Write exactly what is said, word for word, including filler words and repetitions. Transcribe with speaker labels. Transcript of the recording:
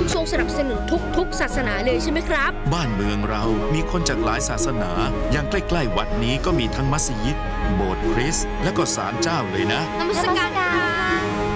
Speaker 1: องทรงสนับสนุนทุกๆศาสนาเลยใช่ไหมครับ
Speaker 2: บ้านเมืองเรามีคนจากหลายศาสนาอย่างใกล้ๆวัดนี้ก็มีทั้งมัสยิดโบสถ์คริสต์และก็ศาลเจ้าเลยนะ
Speaker 1: นมัสการ